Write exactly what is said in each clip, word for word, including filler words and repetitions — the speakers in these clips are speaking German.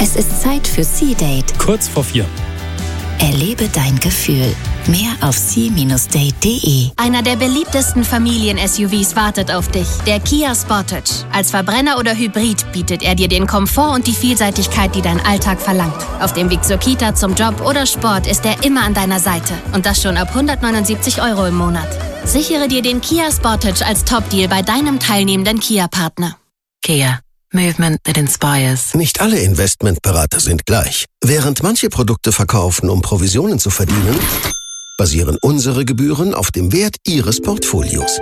Es ist Zeit für C-Date. Kurz vor vier. Erlebe dein Gefühl. Mehr auf c Bindestrich date punkt de. Einer der beliebtesten Familien-S U Vs wartet auf dich. Der Kia Sportage. Als Verbrenner oder Hybrid bietet er dir den Komfort und die Vielseitigkeit, die dein Alltag verlangt. Auf dem Weg zur Kita, zum Job oder Sport ist er immer an deiner Seite. Und das schon ab hundertneunundsiebzig Euro im Monat. Sichere dir den Kia Sportage als Top-Deal bei deinem teilnehmenden Kia-Partner. Kia. Movement that inspires. Nicht alle Investmentberater sind gleich. Während manche Produkte verkaufen, um Provisionen zu verdienen, basieren unsere Gebühren auf dem Wert Ihres Portfolios.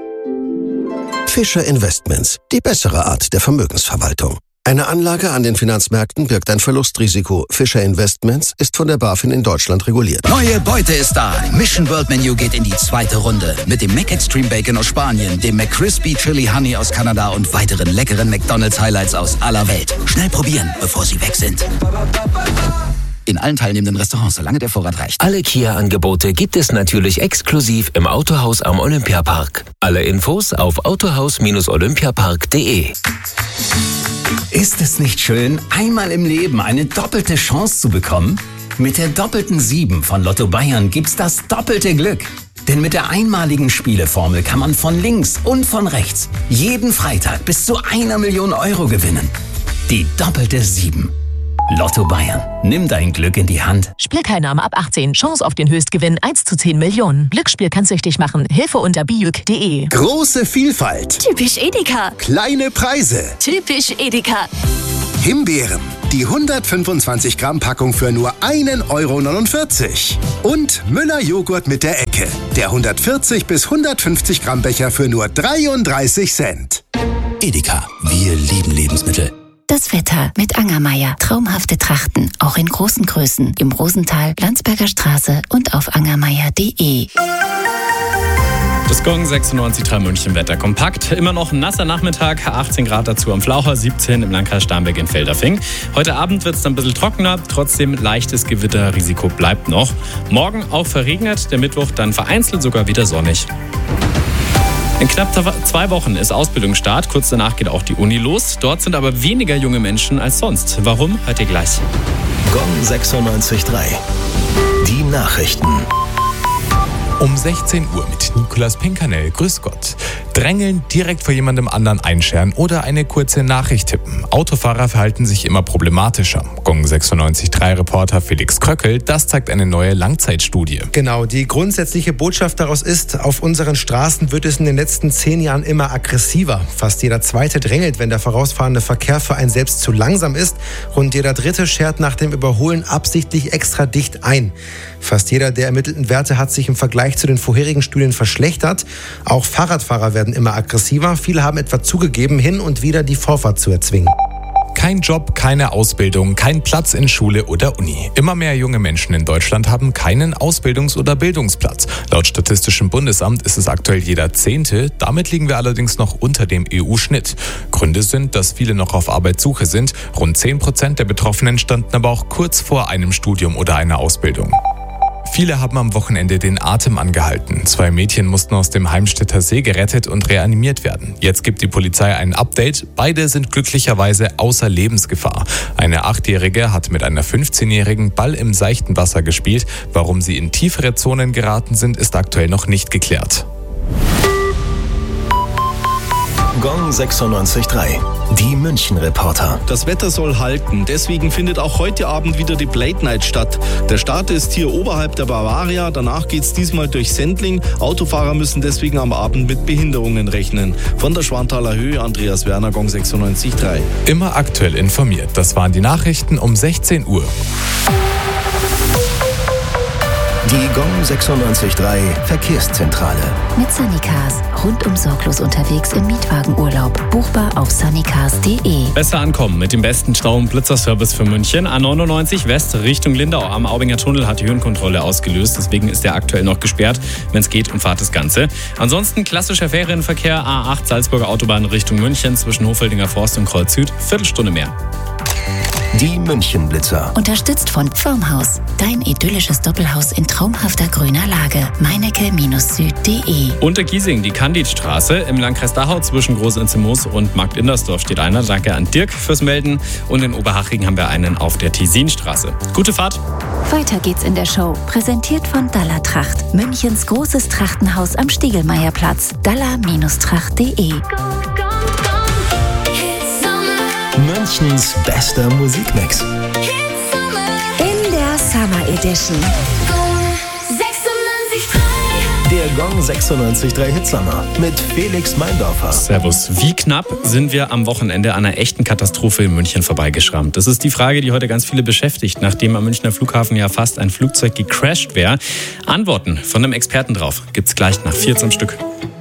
Fischer Investments, die bessere Art der Vermögensverwaltung. Eine Anlage an den Finanzmärkten birgt ein Verlustrisiko. Fischer Investments ist von der BaFin in Deutschland reguliert. Neue Beute ist da. Mission World Menu geht in die zweite Runde. Mit dem Mac Extreme Bacon aus Spanien, dem McCrispy Chili Honey aus Kanada und weiteren leckeren McDonald's Highlights aus aller Welt. Schnell probieren, bevor sie weg sind. In allen teilnehmenden Restaurants, solange der Vorrat reicht. Alle Kia-Angebote gibt es natürlich exklusiv im Autohaus am Olympiapark. Alle Infos auf autohaus Bindestrich olympiapark punkt de. Ist es nicht schön, einmal im Leben eine doppelte Chance zu bekommen? Mit der doppelten sieben von Lotto Bayern gibt's das doppelte Glück. Denn mit der einmaligen Spieleformel kann man von links und von rechts jeden Freitag bis zu einer Million Euro gewinnen. Die doppelte sieben. Lotto Bayern. Nimm dein Glück in die Hand. Spielteilnahme ab achtzehn. Chance auf den Höchstgewinn eins zu zehn Millionen. Glücksspiel kann süchtig machen. Hilfe unter bijuk punkt de. Große Vielfalt. Typisch Edeka. Kleine Preise. Typisch Edeka. Himbeeren. Die hundertfünfundzwanzig Gramm Packung für nur ein Euro neunundvierzig. Und Müller Joghurt mit der Ecke. Der hundertvierzig bis hundertfünfzig Gramm Becher für nur dreiunddreißig Cent. Edeka. Wir lieben Lebensmittel. Das Wetter mit Angermeier. Traumhafte Trachten, auch in großen Größen. Im Rosental, Landsberger Straße und auf angermeier punkt de. Das Gong sechsundneunzig Komma drei München Wetter kompakt. Immer noch ein nasser Nachmittag, achtzehn Grad dazu am Flaucher, siebzehn im Landkreis Starnberg in Feldafing. Heute Abend wird es dann ein bisschen trockener, trotzdem leichtes Gewitterrisiko bleibt noch. Morgen auch verregnet, der Mittwoch dann vereinzelt sogar wieder sonnig. In knapp zwei Wochen ist Ausbildungsstart. Kurz danach geht auch die Uni los. Dort sind aber weniger junge Menschen als sonst. Warum? Hört ihr gleich. Gong sechsundneunzig Komma drei. Die Nachrichten. Um sechzehn Uhr mit Nicolas Pinkanell. Grüß Gott. Drängeln, direkt vor jemandem anderen einscheren oder eine kurze Nachricht tippen. Autofahrer verhalten sich immer problematischer. Gong sechsundneunzig Komma drei Reporter Felix Kröckel, das zeigt eine neue Langzeitstudie. Genau, die grundsätzliche Botschaft daraus ist, auf unseren Straßen wird es in den letzten zehn Jahren immer aggressiver. Fast jeder Zweite drängelt, wenn der vorausfahrende Verkehr für einen selbst zu langsam ist. Rund jeder Dritte schert nach dem Überholen absichtlich extra dicht ein. Fast jeder der ermittelten Werte hat sich im Vergleich zu den vorherigen Studien verschlechtert. Auch Fahrradfahrer werden immer aggressiver. Viele haben etwa zugegeben, hin und wieder die Vorfahrt zu erzwingen. Kein Job, keine Ausbildung, kein Platz in Schule oder Uni. Immer mehr junge Menschen in Deutschland haben keinen Ausbildungs- oder Bildungsplatz. Laut Statistischem Bundesamt ist es aktuell jeder Zehnte. Damit liegen wir allerdings noch unter dem E U-Schnitt. Gründe sind, dass viele noch auf Arbeitssuche sind. Rund zehn Prozent der Betroffenen standen aber auch kurz vor einem Studium oder einer Ausbildung. Viele haben am Wochenende den Atem angehalten. Zwei Mädchen mussten aus dem Heimstädter See gerettet und reanimiert werden. Jetzt gibt die Polizei ein Update. Beide sind glücklicherweise außer Lebensgefahr. Eine Achtjährige hat mit einer fünfzehnjährigen Ball im seichten Wasser gespielt. Warum sie in tiefere Zonen geraten sind, ist aktuell noch nicht geklärt. Gong sechsundneunzig Komma drei. Die München-Reporter. Das Wetter soll halten, deswegen findet auch heute Abend wieder die Plate Night statt. Der Start ist hier oberhalb der Bavaria, danach geht's diesmal durch Sendling. Autofahrer müssen deswegen am Abend mit Behinderungen rechnen. Von der Schwanthaler Höhe, Andreas Werner, Gong sechsundneunzig Komma drei. Immer aktuell informiert, das waren die Nachrichten um sechzehn Uhr. Die Gong sechsundneunzig Komma drei Verkehrszentrale. Mit Sunnycars. Rundum sorglos unterwegs im Mietwagenurlaub. Buchbar auf sunnycars punkt de. Besser ankommen mit dem besten Stau- und Blitzerservice für München. A neunundneunzig West Richtung Lindau am Aubinger Tunnel hat die Höhenkontrolle ausgelöst. Deswegen ist der aktuell noch gesperrt. Wenn es geht, umfahrt das Ganze. Ansonsten klassischer Ferienverkehr A acht Salzburger Autobahn Richtung München zwischen Hofeldinger Forst und Kreuz Süd. Viertelstunde mehr. Die Münchenblitzer. Unterstützt von Formhaus. Dein idyllisches Doppelhaus in traumhafter grüner Lage. meinecke Süd punkt de. Untergiesing, die Candidstraße. Im Landkreis Dachau zwischen Groß-Inzemus und Markt Indersdorf steht einer. Danke an Dirk fürs Melden. Und in Oberhaching haben wir einen auf der Tesinstraße. Gute Fahrt. Weiter geht's in der Show. Präsentiert von Dalla Tracht. Münchens großes Trachtenhaus am Stiegelmeierplatz. dalla Tracht punkt de. Münchens bester Musikmix. In der Summer Edition. Der Gong sechsundneunzig Komma drei Hitsummer mit Felix Meindorfer. Servus. Wie knapp sind wir am Wochenende an einer echten Katastrophe in München vorbeigeschrammt? Das ist die Frage, die heute ganz viele beschäftigt, nachdem am Münchner Flughafen ja fast ein Flugzeug gecrasht wäre. Antworten von einem Experten drauf gibt's gleich nach vierzehn Stück.